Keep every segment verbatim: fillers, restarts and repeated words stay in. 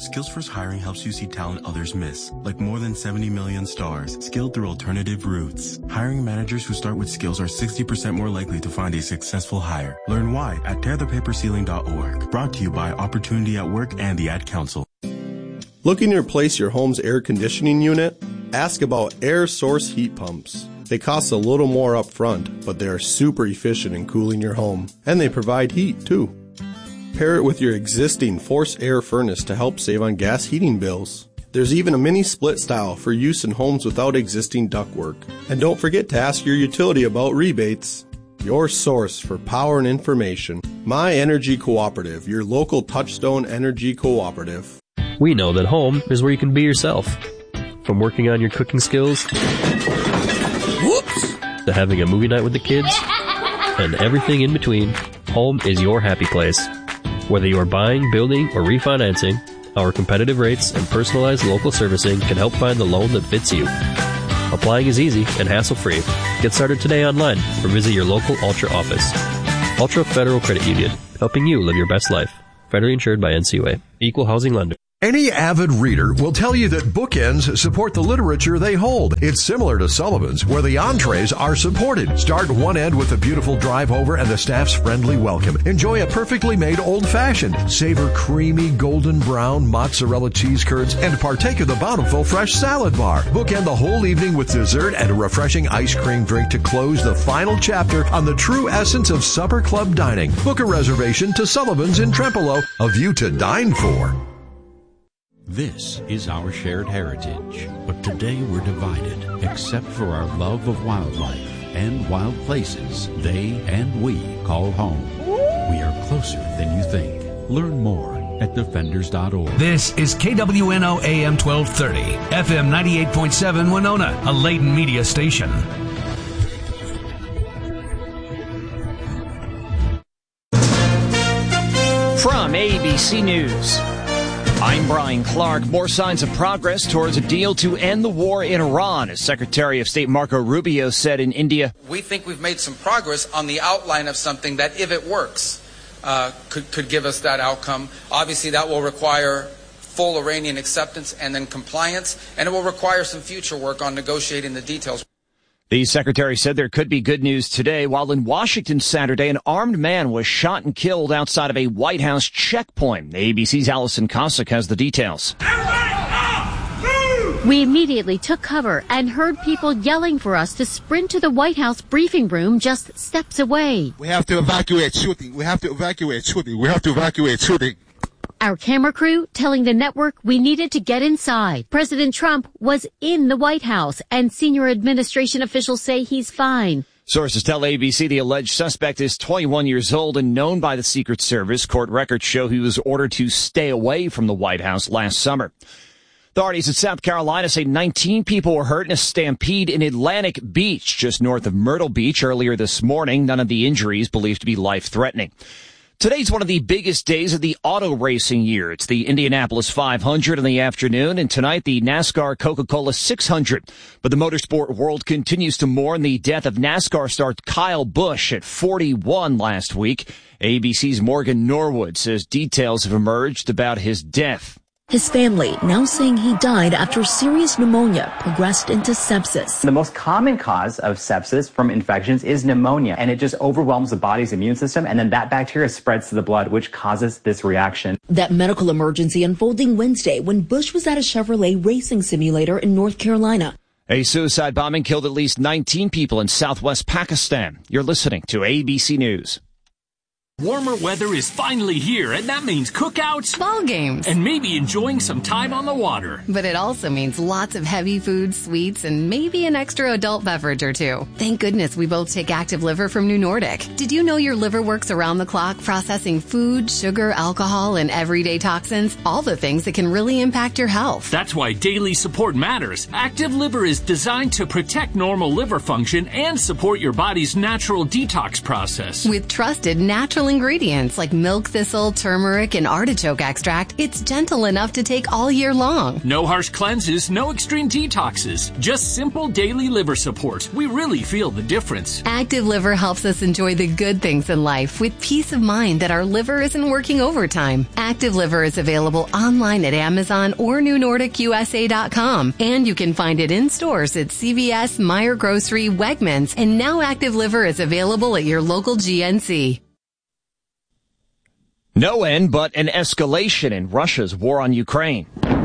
Skills First Hiring helps you see talent others miss, like more than seventy million stars, skilled through alternative routes. Hiring managers who start with skills are sixty percent more likely to find a successful hire. Learn why at tear the paper ceiling dot org. Brought to you by Opportunity at Work and the Ad Council. Looking to replace your home's air conditioning unit? Ask about Air Source heat pumps. They cost a little more up front, but they are super efficient in cooling your home. And they provide heat, too. Pair it with your existing forced air furnace to help save on gas heating bills. There's even a mini split style for use in homes without existing ductwork. And don't forget to ask your utility about rebates. Your source for power and information. My Energy Cooperative, your local Touchstone Energy Cooperative. We know that home is where you can be yourself. From working on your cooking skills, whoops, to having a movie night with the kids, and everything in between, home is your happy place. Whether you are buying, building, or refinancing, our competitive rates and personalized local servicing can help find the loan that fits you. Applying is easy and hassle-free. Get started today online or visit your local Ultra office. Ultra Federal Credit Union, helping you live your best life. Federally insured by N C U A. Equal housing lender. Any avid reader will tell you that bookends support the literature they hold. It's similar to Sullivan's, where the entrees are supported. Start one end with a beautiful drive over and the staff's friendly welcome. Enjoy a perfectly made old-fashioned. Savor creamy golden brown mozzarella cheese curds and partake of the bountiful fresh salad bar. Bookend the whole evening with dessert and a refreshing ice cream drink to close the final chapter on the true essence of supper club dining. Book a reservation to Sullivan's in Trempealeau, a view to dine for. This is our shared heritage, but today we're divided, except for our love of wildlife and wild places they and we call home. We are closer than you think. Learn more at defenders dot org. This is K W N O A M twelve thirty, F M ninety-eight point seven Winona, a Layton media station. From A B C News, I'm Brian Clark. More signs of progress towards a deal to end the war in Iran, as Secretary of State Marco Rubio said in India. We think we've made some progress on the outline of something that, if it works, uh, could, could give us that outcome. Obviously, that will require full Iranian acceptance and then compliance, and it will require some future work on negotiating the details. The secretary said there could be good news today, while in Washington Saturday, an armed man was shot and killed outside of a White House checkpoint. A B C's Allison Cossack has the details. We immediately took cover and heard people yelling for us to sprint to the White House briefing room just steps away. We have to evacuate shooting. We have to evacuate shooting. We have to evacuate shooting. Our camera crew telling the network we needed to get inside. President Trump was in the White House, and senior administration officials say he's fine. Sources tell A B C the alleged suspect is twenty-one years old and known by the Secret Service. Court records show he was ordered to stay away from the White House last summer. Authorities in South Carolina say nineteen people were hurt in a stampede in Atlantic Beach, just north of Myrtle Beach, earlier this morning. None of the injuries believed to be life-threatening. Today's one of the biggest days of the auto racing year. It's the Indianapolis five hundred in the afternoon, and tonight the NASCAR Coca-Cola six hundred. But the motorsport world continues to mourn the death of NASCAR star Kyle Busch at forty-one last week. A B C's Morgan Norwood says details have emerged about his death. His family now saying he died after serious pneumonia progressed into sepsis. The most common cause of sepsis from infections is pneumonia, and it just overwhelms the body's immune system, and then that bacteria spreads to the blood, which causes this reaction. That medical emergency unfolding Wednesday when Busch was at a Chevrolet racing simulator in North Carolina. A suicide bombing killed at least nineteen people in southwest Pakistan. You're listening to A B C News. Warmer weather is finally here, and that means cookouts, ball games, and maybe enjoying some time on the water. But it also means lots of heavy food, sweets, and maybe an extra adult beverage or two. Thank goodness we both take Active Liver from New Nordic. Did you know your liver works around the clock processing food, sugar, alcohol, and everyday toxins? All the things that can really impact your health. That's why daily support matters. Active Liver is designed to protect normal liver function and support your body's natural detox process. With trusted, naturally ingredients like milk thistle, turmeric, and artichoke extract, it's gentle enough to take all year long. No harsh cleanses, no extreme detoxes. Just simple daily liver support. We really feel the difference. Active Liver helps us enjoy the good things in life with peace of mind that our liver isn't working overtime. Active Liver is available online at Amazon or new nordic u s a dot com. And you can find it in stores at C V S, Meijer Grocery, Wegmans, and now Active Liver is available at your local G N C. No end, but an escalation in Russia's war on Ukraine.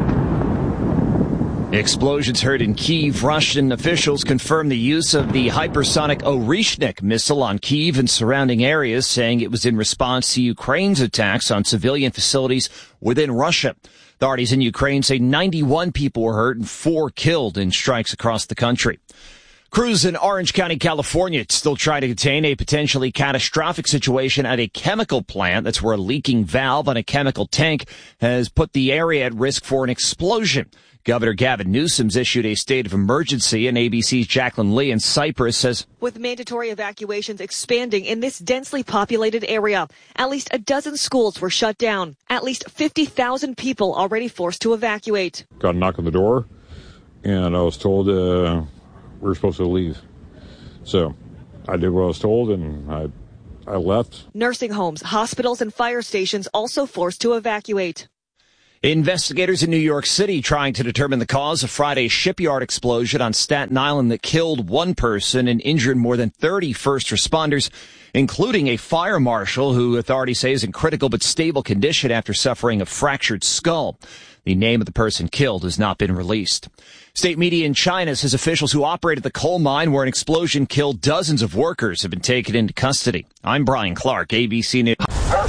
Explosions heard in Kyiv. Russian officials confirmed the use of the hypersonic Oryshnik missile on Kyiv and surrounding areas, saying it was in response to Ukraine's attacks on civilian facilities within Russia. Authorities in Ukraine say ninety-one people were hurt and four killed in strikes across the country. Crews in Orange County, California, still trying to contain a potentially catastrophic situation at a chemical plant. That's where a leaking valve on a chemical tank has put the area at risk for an explosion. Governor Gavin Newsom's issued a state of emergency, and A B C's Jacqueline Lee in Cyprus says, with mandatory evacuations expanding in this densely populated area, at least a dozen schools were shut down. At least fifty thousand people already forced to evacuate. Got a knock on the door, and I was told uh, we were supposed to leave. So I did what I was told, and I, I left. Nursing homes, hospitals, and fire stations also forced to evacuate. Investigators in New York City trying to determine the cause of Friday's shipyard explosion on Staten Island that killed one person and injured more than thirty first responders, including a fire marshal who authorities say is in critical but stable condition after suffering a fractured skull. The name of the person killed has not been released. State media in China says officials who operated the coal mine where an explosion killed dozens of workers have been taken into custody. I'm Brian Clark, A B C News.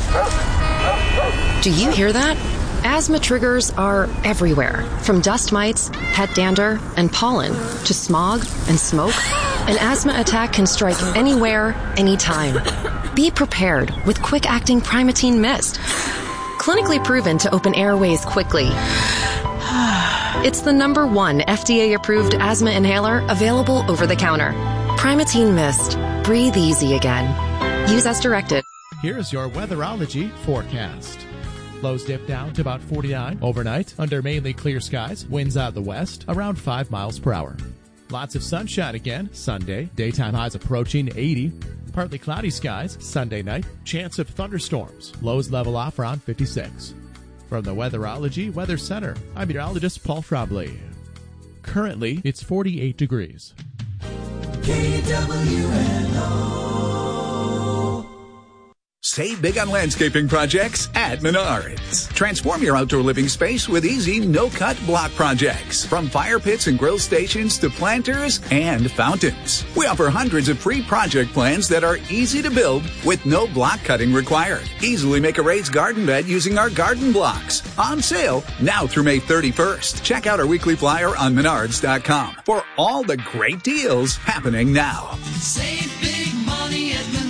Do you hear that? Asthma triggers are everywhere, from dust mites, pet dander, and pollen, to smog and smoke. An asthma attack can strike anywhere, anytime. Be prepared with quick-acting Primatene Mist. Clinically proven to open airways quickly. It's the number one F D A-approved asthma inhaler available over the counter. Primatene Mist. Breathe easy again. Use as directed. Here's your weatherology forecast. Lows dip down to about forty-nine overnight under mainly clear skies. Winds out of the west around five miles per hour. Lots of sunshine again Sunday. Daytime highs approaching eighty. Partly cloudy skies Sunday night. Chance of thunderstorms. Lows level off around fifty-six. From the Weatherology Weather Center, I'm meteorologist Paul Frobley. Currently, it's forty-eight degrees. K W N O. Save big on landscaping projects at Menards. Transform your outdoor living space with easy, no-cut block projects. From fire pits and grill stations to planters and fountains. We offer hundreds of free project plans that are easy to build with no block cutting required. Easily make a raised garden bed using our garden blocks. On sale now through May thirty-first. Check out our weekly flyer on menards dot com for all the great deals happening now. Save big money at Menards.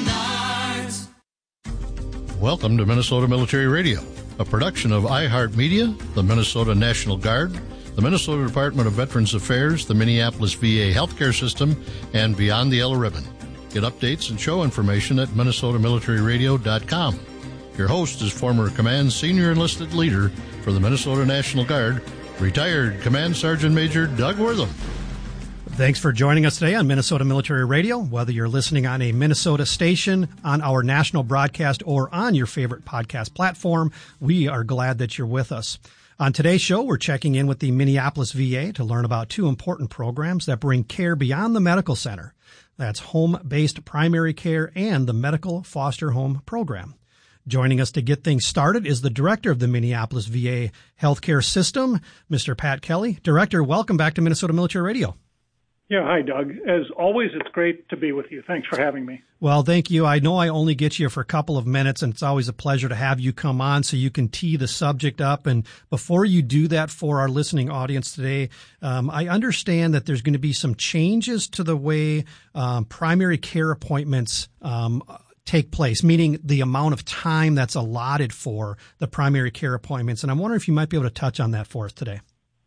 Welcome to Minnesota Military Radio, a production of iHeartMedia, the Minnesota National Guard, the Minnesota Department of Veterans Affairs, the Minneapolis V A Healthcare System, and Beyond the Yellow Ribbon. Get updates and show information at minnesota military radio dot com. Your host is former Command Senior Enlisted Leader for the Minnesota National Guard, retired Command Sergeant Major Doug Wortham. Thanks for joining us today on Minnesota Military Radio. Whether you're listening on a Minnesota station, on our national broadcast, or on your favorite podcast platform, we are glad that you're with us. On today's show, we're checking in with the Minneapolis V A to learn about two important programs that bring care beyond the medical center. That's home-based primary care and the Medical Foster Home Program. Joining us to get things started is the director of the Minneapolis V A Healthcare System, Mister Pat Kelly. Director, welcome back to Minnesota Military Radio. Yeah, hi, Doug. As always, it's great to be with you. Thanks for having me. Well, thank you. I know I only get you for a couple of minutes, and it's always a pleasure to have you come on so you can tee the subject up. And before you do that for our listening audience today, um, I understand that there's going to be some changes to the way um, primary care appointments um, take place, meaning the amount of time that's allotted for the primary care appointments. And I'm wondering if you might be able to touch on that for us today.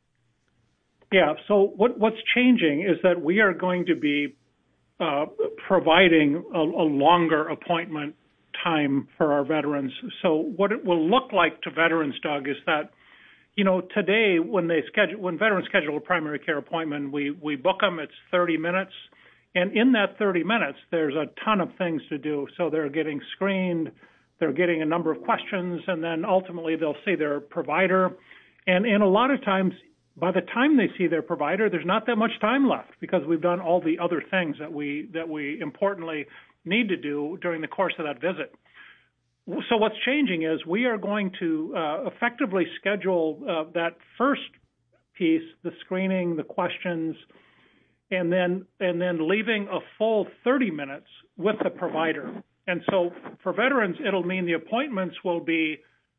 Yeah, so what, what's changing is that we are going to be uh, providing a, a longer appointment time for our veterans. So what it will look like to veterans, Doug, is that, you know, today when they schedule, when veterans schedule a primary care appointment, we, we book them, it's thirty minutes. And in that thirty minutes, there's a ton of things to do. So they're getting screened, they're getting a number of questions, and then ultimately they'll see their provider. And, and a lot of times, by the time they see their provider, there's not that much time left because we've done all the other things that we that we importantly need to do during the course of that visit. So what's changing is we are going to uh, effectively schedule uh, that first piece, the screening, the questions, and then and then leaving a full thirty minutes with the provider. And so for veterans, it'll mean the appointments will be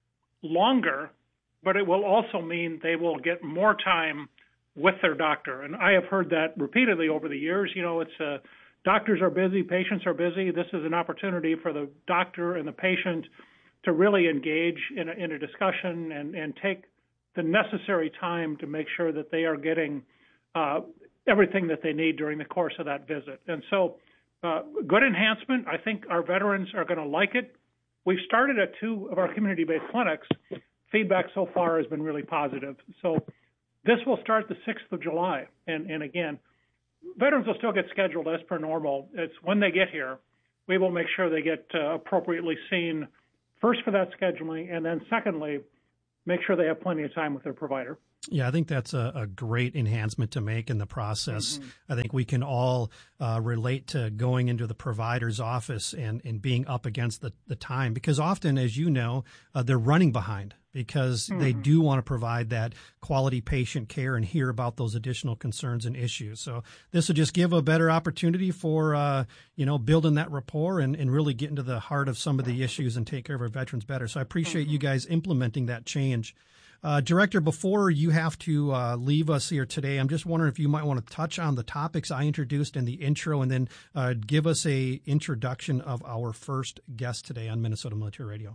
longer, but it will also mean they will get more time with their doctor. And I have heard that repeatedly over the years. You know, it's uh, doctors are busy, patients are busy. This is an opportunity for the doctor and the patient to really engage in a, in a discussion and, and take the necessary time to make sure that they are getting uh, everything that they need during the course of that visit. And so uh, good enhancement. I think our veterans are going to like it. We've started at two of our community-based clinics. Feedback so far has been really positive. So this will start the sixth of July. And, and again, veterans will still get scheduled as per normal. It's when they get here, we will make sure they get uh, appropriately seen first for that scheduling, and then secondly, make sure they have plenty of time with their provider. Yeah, I think that's a, a great enhancement to make in the process. Mm-hmm. I think we can all uh, relate to going into the provider's office and, and being up against the, the time, because often, as you know, uh, they're running behind because mm-hmm. they do want to provide that quality patient care and hear about those additional concerns and issues. So this will just give a better opportunity for, uh, you know, building that rapport and, and really getting to the heart of some of the issues and take care of our veterans better. So I appreciate mm-hmm. you guys implementing that change. Uh, Director, before you have to uh, leave us here today, I'm just wondering if you might want to touch on the topics I introduced in the intro and then uh, give us a introduction of our first guest today on Minnesota Military Radio.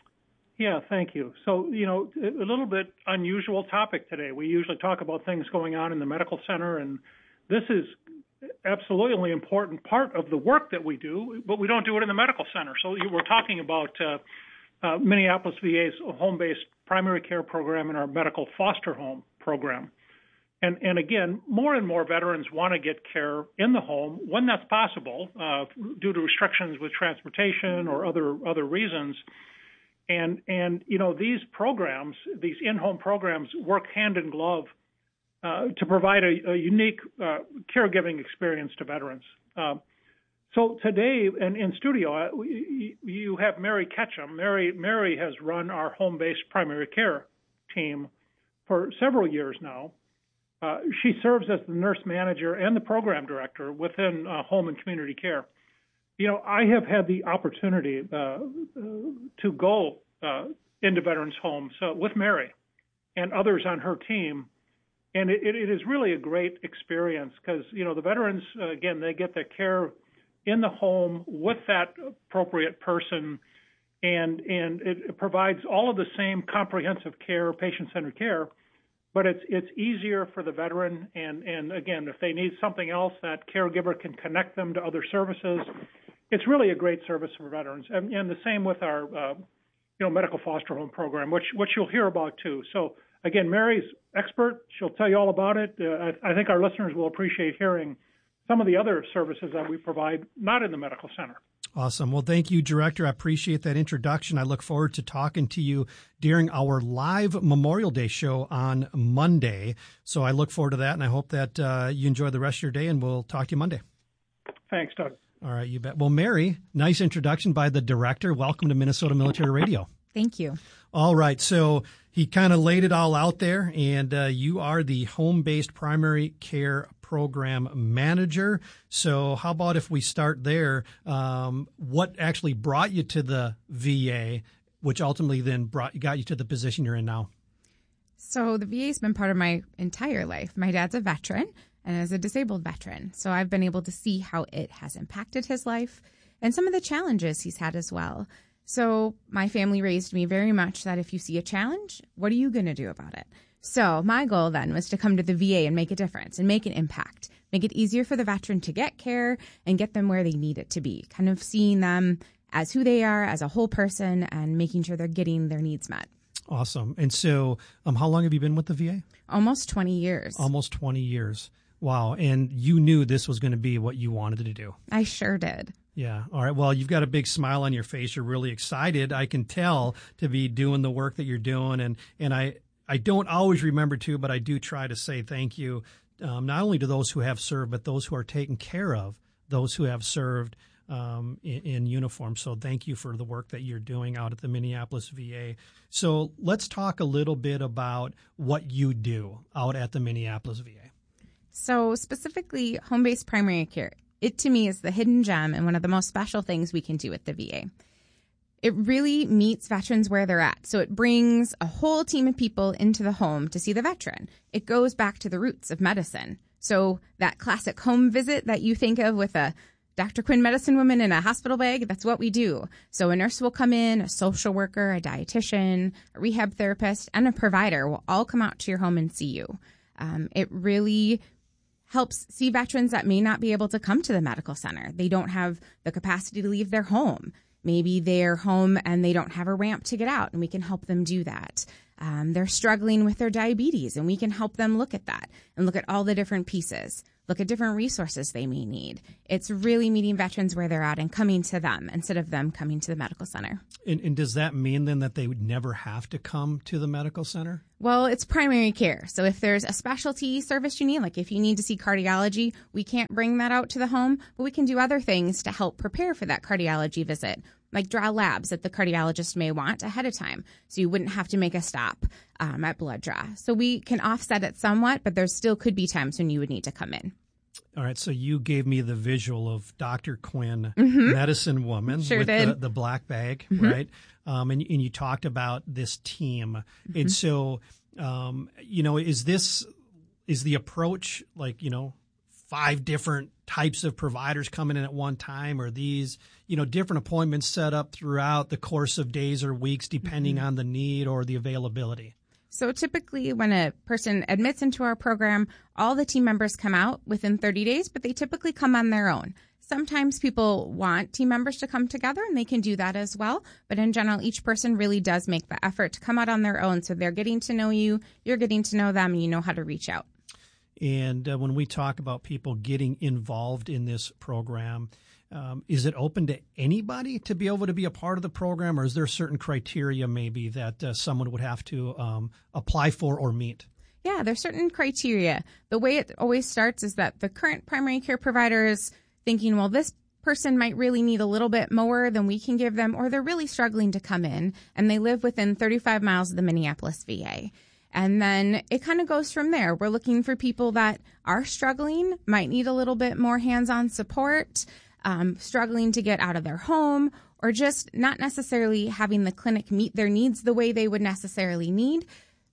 Yeah, thank you. So, you know, a little bit unusual topic today. We usually talk about things going on in the medical center, and this is absolutely an important part of the work that we do, but we don't do it in the medical center. So we're talking about uh, uh, Minneapolis V A's home-based primary care program and our medical foster home program. And, and again, more and more veterans want to get care in the home when that's possible uh, due to restrictions with transportation or other other reasons. And, and you know, these programs, these in-home programs work hand in glove uh, to provide a, a unique uh, caregiving experience to veterans. Uh, so today, in, in studio, uh, we, you have Mary Ketchum. Mary, Mary has run our home-based primary care team for several years now. Uh, she serves as the nurse manager and the program director within uh, home and community care. You know, I have had the opportunity uh, uh, to go uh, into veterans' homes uh, with Mary and others on her team, and it, it is really a great experience because, you know, the veterans, uh, again, they get their care in the home with that appropriate person, and and it provides all of the same comprehensive care, patient-centered care, but it's it's easier for the veteran, and, and again, if they need something else, that caregiver can connect them to other services. It's really a great service for veterans, and, and the same with our uh, you know medical foster home program, which which you'll hear about too. So again, Mary's expert; she'll tell you all about it. Uh, I, I think our listeners will appreciate hearing some of the other services that we provide, not in the medical center. Awesome. Well, thank you, Director. I appreciate that introduction. I look forward to talking to you during our live Memorial Day show on Monday. So I look forward to that, and I hope that uh, you enjoy the rest of your day, and we'll talk to you Monday. Thanks, Doug. All right, you bet. Well, Mary, nice introduction by the Director. Welcome to Minnesota Military Radio. Thank you. All right. So he kind of laid it all out there, and uh, you are the home-based primary care program manager. So how about if we start there? Um, what actually brought you to the V A, which ultimately then brought got you to the position you're in now? So the V A has been part of my entire life. My dad's a veteran and is a disabled veteran. So I've been able to see how it has impacted his life and some of the challenges he's had as well. So my family raised me very much that if you see a challenge, what are you going to do about it? So my goal then was to come to the V A and make a difference and make an impact, make it easier for the veteran to get care and get them where they need it to be, kind of seeing them as who they are, as a whole person, and making sure they're getting their needs met. Awesome. And so um, how long have you been with the V A? Almost twenty years. Almost twenty years. Wow. And you knew this was going to be what you wanted to do. I sure did. Yeah. All right. Well, you've got a big smile on your face. You're really excited, I can tell, to be doing the work that you're doing. And, and I, I don't always remember to, but I do try to say thank you, um, not only to those who have served, but those who are taking care of those who have served um, in, in uniform. So thank you for the work that you're doing out at the Minneapolis V A. So let's talk a little bit about what you do out at the Minneapolis V A. So specifically, home-based primary care, it to me is the hidden gem and one of the most special things we can do at the V A. It really meets veterans where they're at. So it brings a whole team of people into the home to see the veteran. It goes back to the roots of medicine. So that classic home visit that you think of with a Doctor Quinn medicine woman in a hospital bag, that's what we do. So a nurse will come in, a social worker, a dietitian, a rehab therapist, and a provider will all come out to your home and see you. Um, it really helps see veterans that may not be able to come to the medical center. They don't have the capacity to leave their home. Maybe they're home and they don't have a ramp to get out, and we can help them do that. Um, they're struggling with their diabetes, and we can help them look at that and look at all the different pieces, look at different resources they may need. It's really meeting veterans where they're at and coming to them instead of them coming to the medical center. And, and does that mean then that they would never have to come to the medical center? Well, it's primary care. So if there's a specialty service you need, like if you need to see cardiology, we can't bring that out to the home, but we can do other things to help prepare for that cardiology visit, like draw labs that the cardiologist may want ahead of time, so you wouldn't have to make a stop um, at blood draw. So we can offset it somewhat, but there still could be times when you would need to come in. All right, so you gave me the visual of Doctor Quinn, mm-hmm. medicine woman, sure with did. The, the black bag, mm-hmm. right? Um, and, and you talked about this team. Mm-hmm. And so, um, you know, is this, is the approach like, you know, five different types of providers coming in at one time, or these, you know, different appointments set up throughout the course of days or weeks, depending mm-hmm. on the need or the availability? So typically when a person admits into our program, all the team members come out within thirty days, but they typically come on their own. Sometimes people want team members to come together, and they can do that as well. But in general, each person really does make the effort to come out on their own. So they're getting to know you, you're getting to know them, and you know how to reach out. And uh, when we talk about people getting involved in this program, um, is it open to anybody to be able to be a part of the program, or is there certain criteria maybe that uh, someone would have to um, apply for or meet? Yeah, there's certain criteria. The way it always starts is that the current primary care provider is thinking, well, this person might really need a little bit more than we can give them, or they're really struggling to come in, and they live within thirty-five miles of the Minneapolis V A. And then it kind of goes from there. We're looking for people that are struggling, might need a little bit more hands-on support, um, struggling to get out of their home, or just not necessarily having the clinic meet their needs the way they would necessarily need.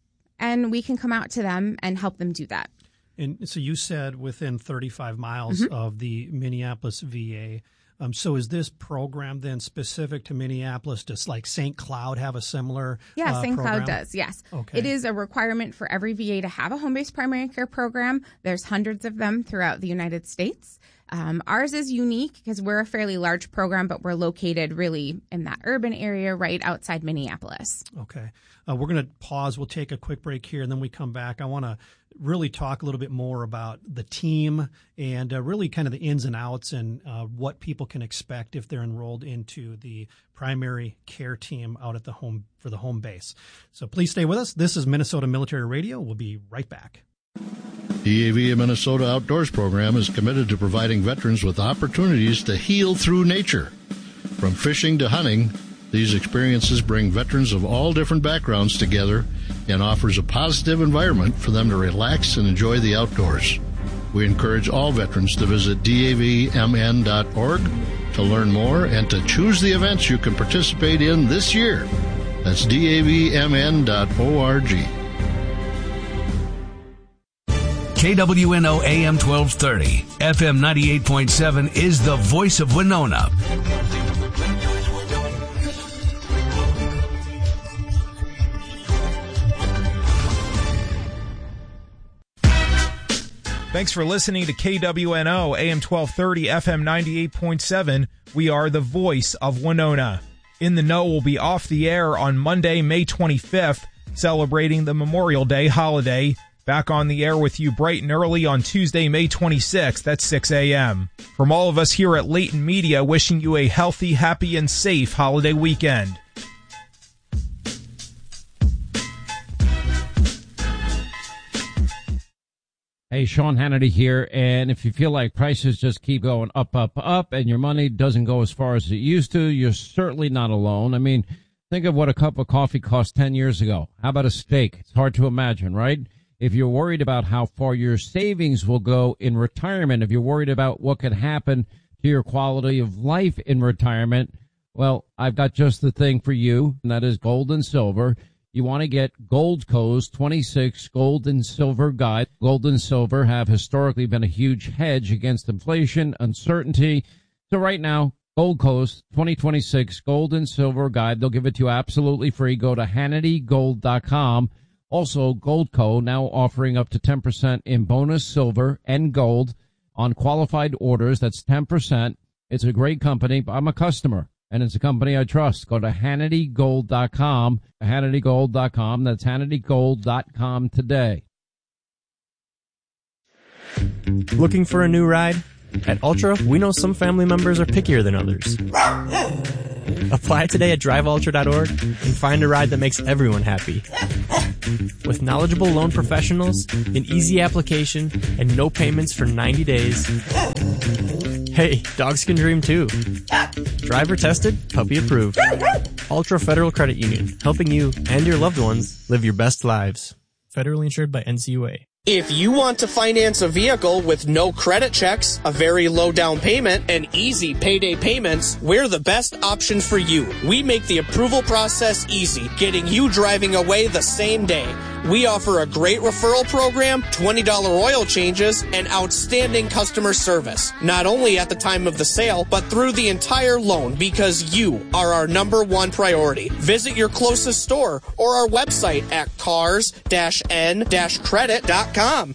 And we can come out to them and help them do that. And so you said within thirty-five miles mm-hmm. of the Minneapolis V A. Um, so is this program then specific to Minneapolis? Does like Saint Cloud have a similar Yeah, uh, Saint program? Cloud does, yes. Okay. It is a requirement for every V A to have a home-based primary care program. There's hundreds of them throughout the United States. Um, ours is unique because we're a fairly large program, but we're located really in that urban area right outside Minneapolis. Okay. Uh, we're going to pause. We'll take a quick break here, and then we come back. I want to really talk a little bit more about the team and uh, really kind of the ins and outs and uh, what people can expect if they're enrolled into the primary care team out at the home for the home base. So please stay with us. This is Minnesota Military Radio. We'll be right back. D A V Minnesota Outdoors Program is committed to providing veterans with opportunities to heal through nature. From fishing to hunting, these experiences bring veterans of all different backgrounds together and offers a positive environment for them to relax and enjoy the outdoors. We encourage all veterans to visit D A V M N dot org to learn more and to choose the events you can participate in this year. That's D A V M N dot org. K W N O A M twelve thirty, F M ninety-eight point seven is the voice of Winona. Thanks for listening to K W N O, A M twelve thirty, F M ninety-eight point seven. We are the voice of Winona. In the Know will be off the air on Monday, May twenty-fifth, celebrating the Memorial Day holiday. Back on the air with you bright and early on Tuesday, May twenty-sixth at six a.m. From all of us here at Leighton Media, wishing you a healthy, happy, and safe holiday weekend. Hey, Sean Hannity here, and if you feel like prices just keep going up, up, up, and your money doesn't go as far as it used to, you're certainly not alone. I mean, think of what a cup of coffee cost ten years ago. How about a steak? It's hard to imagine, right? If you're worried about how far your savings will go in retirement, if you're worried about what could happen to your quality of life in retirement, well, I've got just the thing for you, and that is gold and silver. You want to get Goldco's twenty-six Gold and Silver Guide. Gold and silver have historically been a huge hedge against inflation, uncertainty. So right now, Goldco's twenty twenty-six Gold and Silver Guide, they'll give it to you absolutely free. Go to Hannity Gold dot com. Also, Goldco now offering up to ten percent in bonus silver and gold on qualified orders. That's ten percent. It's a great company. I'm a customer, and it's a company I trust. Go to Hannity Gold dot com, Hannity Gold dot com. That's Hannity Gold dot com today. Looking for a new ride? At Ultra, we know some family members are pickier than others. Apply today at drive ultra dot org and find a ride that makes everyone happy. With knowledgeable loan professionals, an easy application, and no payments for ninety days. Hey, dogs can dream too. Driver tested, puppy approved. Ultra Federal Credit Union, helping you and your loved ones live your best lives. Federally insured by N C U A. If you want to finance a vehicle with no credit checks, a very low down payment, and easy payday payments, we're the best option for you. We make the approval process easy, getting you driving away the same day. We offer a great referral program, twenty dollars oil changes, and outstanding customer service. Not only at the time of the sale, but through the entire loan, because you are our number one priority. Visit your closest store or our website at cars dash n dash credit dot com.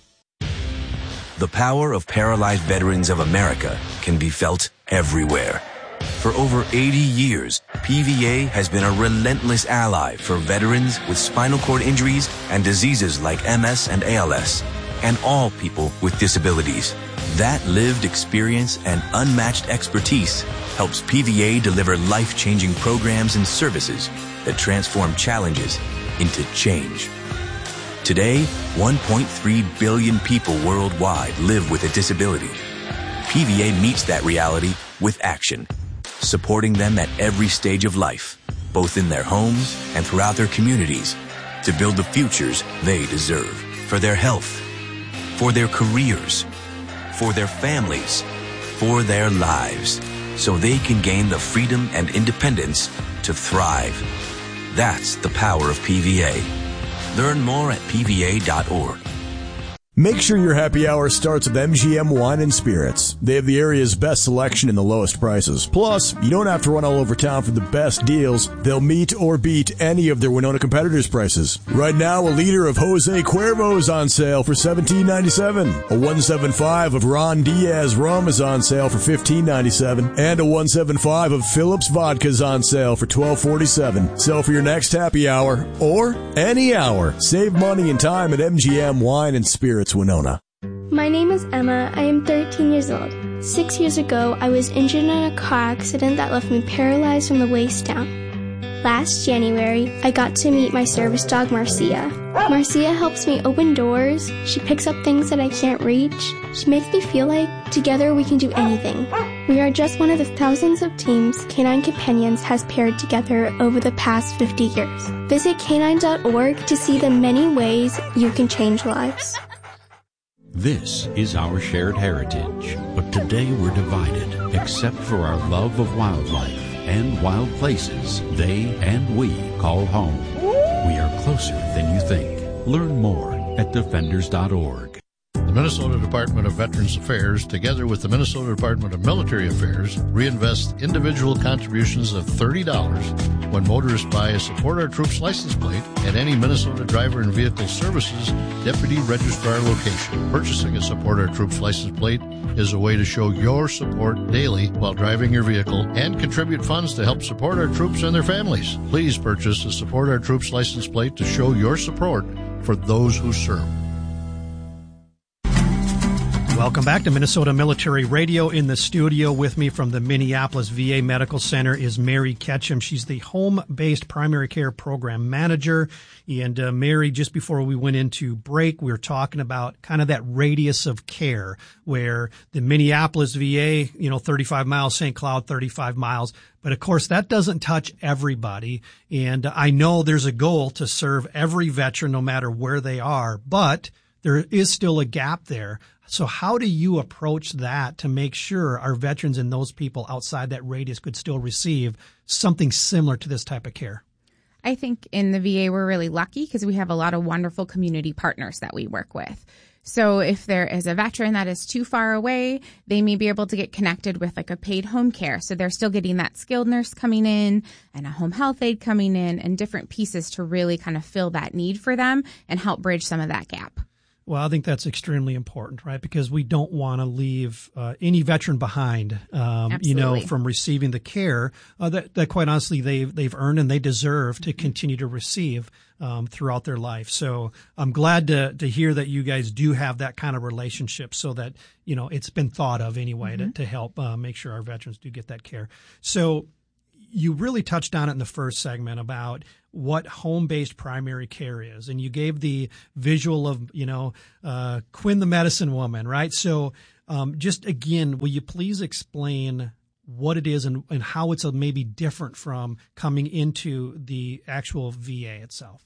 The power of paralyzed veterans of America can be felt everywhere. For over eighty years, P V A has been a relentless ally for veterans with spinal cord injuries and diseases like M S and A L S, and all people with disabilities. That lived experience and unmatched expertise helps P V A deliver life-changing programs and services that transform challenges into change. Today, one point three billion people worldwide live with a disability. P V A meets that reality with action, supporting them at every stage of life, both in their homes and throughout their communities, to build the futures they deserve for their health, for their careers, for their families, for their lives, so they can gain the freedom and independence to thrive. That's the power of P V A. Learn more at P V A dot org. Make sure your happy hour starts with M G M Wine and Spirits. They have the area's best selection and the lowest prices. Plus, you don't have to run all over town for the best deals. They'll meet or beat any of their Winona competitors' prices. Right now, a liter of Jose Cuervo is on sale for seventeen ninety-seven. A one seventy-five of Ron Diaz rum is on sale for fifteen ninety-seven. And a one seventy-five of Phillips vodka is on sale for twelve forty-seven. So for your next happy hour, or any hour, save money and time at M G M Wine and Spirits Winona. My name is Emma. I am thirteen years old. Six years ago, I was injured in a car accident that left me paralyzed from the waist down. Last January, I got to meet my service dog, Marcia. Marcia helps me open doors. She picks up things that I can't reach. She makes me feel like together we can do anything. We are just one of the thousands of teams Canine Companions has paired together over the past fifty years. Visit canine dot org to see the many ways you can change lives. This is our shared heritage, but today we're divided, except for our love of wildlife and wild places they and we call home. We are closer than you think. Learn more at defenders dot org. The Minnesota Department of Veterans Affairs, together with the Minnesota Department of Military Affairs, reinvest individual contributions of thirty dollars When motorists buy a Support Our Troops license plate at any Minnesota Driver and Vehicle Services Deputy Registrar location, purchasing a Support Our Troops license plate is a way to show your support daily while driving your vehicle and contribute funds to help support our troops and their families. Please purchase a Support Our Troops license plate to show your support for those who serve. Welcome back to Minnesota Military Radio. In the studio with me from the Minneapolis V A Medical Center is Mary Ketchum. She's the home-based primary care program manager. And uh, Mary, just before we went into break, we were talking about kind of that radius of care where the Minneapolis V A, you know, thirty-five miles, Saint Cloud, thirty-five miles. But of course, that doesn't touch everybody. And I know there's a goal to serve every veteran no matter where they are, but there is still a gap there. So how do you approach that to make sure our veterans and those people outside that radius could still receive something similar to this type of care? I think in the V A, we're really lucky because we have a lot of wonderful community partners that we work with. So if there is a veteran that is too far away, they may be able to get connected with like a paid home care. So they're still getting that skilled nurse coming in and a home health aide coming in and different pieces to really kind of fill that need for them and help bridge some of that gap. Well, I think that's extremely important, right? Because we don't want to leave uh, any veteran behind, um, you know, from receiving the care uh, that, that quite honestly they've, they've earned and they deserve to continue to receive um, throughout their life. So I'm glad to, to hear that you guys do have that kind of relationship so that, you know, it's been thought of anyway mm-hmm. to, to help uh, make sure our veterans do get that care. So you really touched on it in the first segment about what home-based primary care is. And you gave the visual of, you know, uh, Quinn the medicine woman, right? So um, just again, will you please explain what it is and, and how it's a, maybe different from coming into the actual V A itself?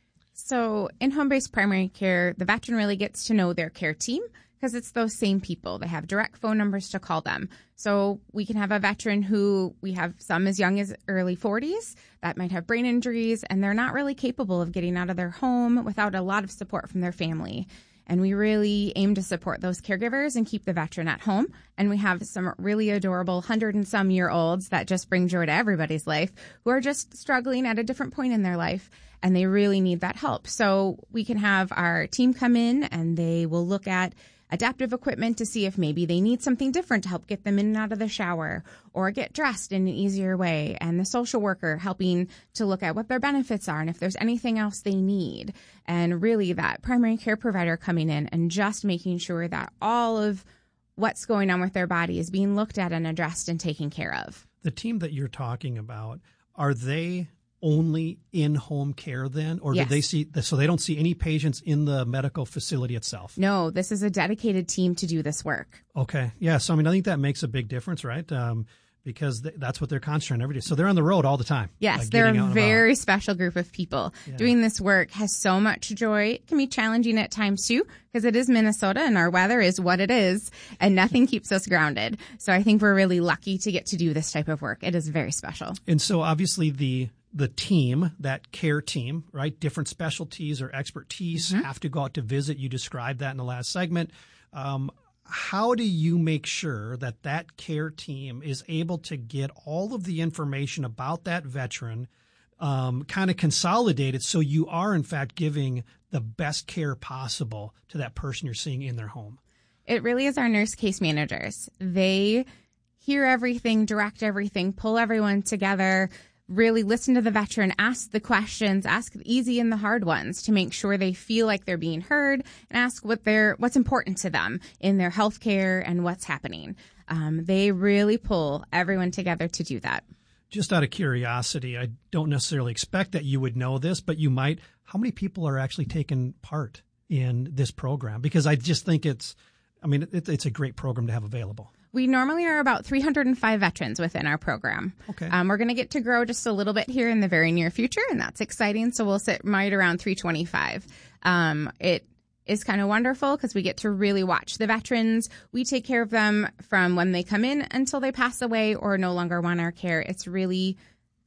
So in home-based primary care, the veteran really gets to know their care team because it's those same people. They have direct phone numbers to call them. So we can have a veteran who we have some as young as early forties that might have brain injuries, and they're not really capable of getting out of their home without a lot of support from their family. And we really aim to support those caregivers and keep the veteran at home. And we have some really adorable hundred and some year olds that just bring joy to everybody's life who are just struggling at a different point in their life. And they really need that help. So we can have our team come in and they will look at adaptive equipment to see if maybe they need something different to help get them in and out of the shower or get dressed in an easier way. And the social worker helping to look at what their benefits are and if there's anything else they need. And really that primary care provider coming in and just making sure that all of what's going on with their body is being looked at and addressed and taken care of. The team that you're talking about, are they only in-home care then, or yes. do they see, so they don't see any patients in the medical facility itself? No, this is a dedicated team to do this work. Okay. Yeah. So, I mean, I think that makes a big difference, right? Um, because th- that's what they're concentrating every day. So they're on the road all the time. Yes, uh, they're a very special group of people. Yeah. Doing this work has so much joy. It can be challenging at times too, because it is Minnesota and our weather is what it is and nothing keeps us grounded. So I think we're really lucky to get to do this type of work. It is very special. And so obviously the the team, that care team, right, different specialties or expertise mm-hmm. have to go out to visit. You described that in the last segment. Um, how do you make sure that that care team is able to get all of the information about that veteran um, kind of consolidated so you are, in fact, giving the best care possible to that person you're seeing in their home? It really is our nurse case managers. They hear everything, direct everything, pull everyone together, really listen to the veteran, ask the questions, ask the easy and the hard ones to make sure they feel like they're being heard, and ask what they're, what's important to them in their health care and what's happening. Um, they really pull everyone together to do that. Just out of curiosity, I don't necessarily expect that you would know this, but you might. How many people are actually taking part in this program? Because I just think it's, I mean, it, it's a great program to have available. We normally are about three hundred five veterans within our program. Okay. Um, we're going to get to grow just a little bit here in the very near future, and that's exciting. So we'll sit right around three twenty-five. Um, it is kind of wonderful because we get to really watch the veterans. We take care of them from when they come in until they pass away or no longer want our care. It's really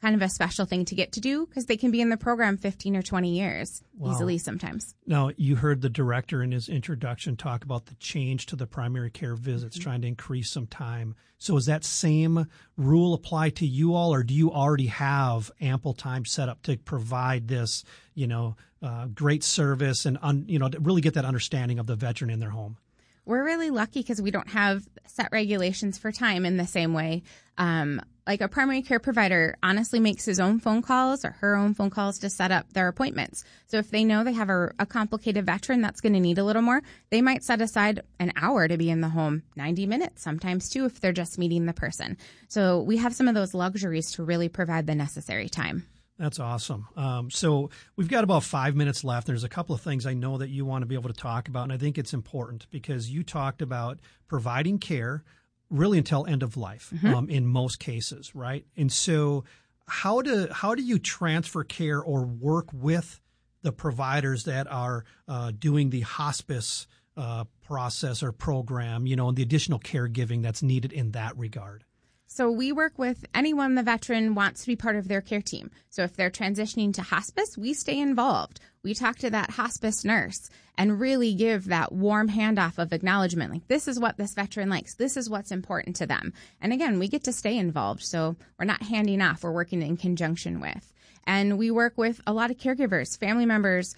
kind of a special thing to get to do because they can be in the program fifteen or twenty years Wow. easily sometimes. Now, you heard the director in his introduction talk about the change to the primary care visits, Mm-hmm. trying to increase some time. So is that same rule apply to you all, or do you already have ample time set up to provide this, you know, uh, great service and, un, you know, to really get that understanding of the veteran in their home? We're really lucky because we don't have set regulations for time in the same way. Um, like a primary care provider honestly makes his own phone calls or her own phone calls to set up their appointments. So if they know they have a, a complicated veteran that's going to need a little more, they might set aside an hour to be in the home, ninety minutes sometimes too, if they're just meeting the person. So we have some of those luxuries to really provide the necessary time. That's awesome. Um, so we've got about five minutes left. There's a couple of things I know that you want to be able to talk about, and I think it's important because you talked about providing care really until end of life, Mm-hmm. um, in most cases, right? And so how do how do you transfer care or work with the providers that are uh, doing the hospice uh, process or program, you know, and the additional caregiving that's needed in that regard? So we work with anyone the veteran wants to be part of their care team. So if they're transitioning to hospice, we stay involved. We talk to that hospice nurse and really give that warm handoff of acknowledgement. Like, this is what this veteran likes. This is what's important to them. And again, we get to stay involved. So we're not handing off. We're working in conjunction with. And we work with a lot of caregivers, family members,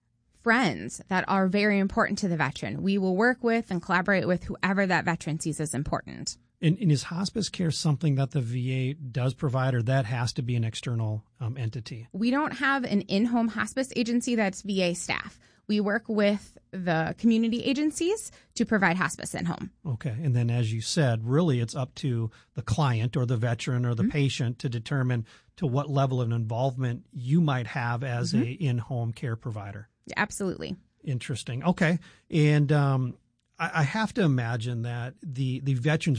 friends that are very important to the veteran. We will work with and collaborate with whoever that veteran sees as important. And, and is hospice care something that the V A does provide, or that has to be an external um, entity? We don't have an in-home hospice agency that's V A staff. We work with the community agencies to provide hospice in-home. Okay. And then, as you said, really it's up to the client or the veteran or the mm-hmm. patient to determine to what level of involvement you might have as mm-hmm. a in-home care provider. Absolutely. Interesting. Okay. And um, I, I have to imagine that the, the veterans